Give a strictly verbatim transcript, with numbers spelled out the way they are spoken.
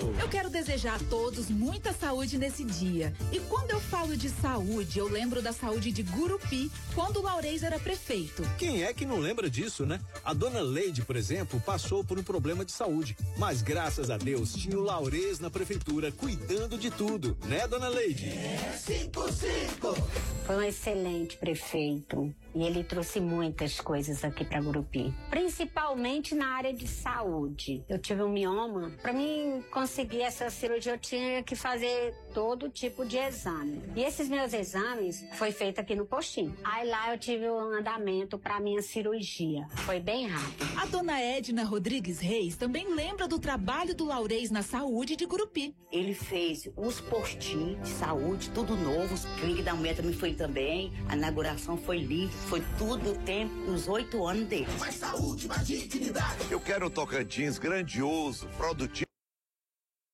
Eu quero desejar a todos muita saúde nesse dia. E quando eu falo de saúde, eu lembro da saúde de Gurupi, quando o Laurez era prefeito. Quem é que não lembra disso, né? A dona Leide, por exemplo, passou por um problema de saúde, mas graças a Deus tinha o Laurez na prefeitura cuidando de tudo, né, dona Leide? É cinco cinco. Foi um excelente prefeito e ele trouxe muitas coisas aqui para Gurupi, principalmente na área de saúde. Eu tive um mioma. Para mim conseguir essa cirurgia eu tinha que fazer todo tipo de exame. E esses meus exames foi feito aqui no postinho. Aí lá eu tive um andamento para minha cirurgia. Foi bem rápido. A dona Edna Rodrigues Reis também lembra do trabalho do Laurez na saúde de Gurupi. Ele fez os postinhos de saúde, tudo novo. Os clínicas da mulher também foi também. A inauguração foi linda. Foi tudo no tempo, nos oito anos dele. Mais saúde, mais dignidade. Eu quero um Tocantins grandioso, produtivo.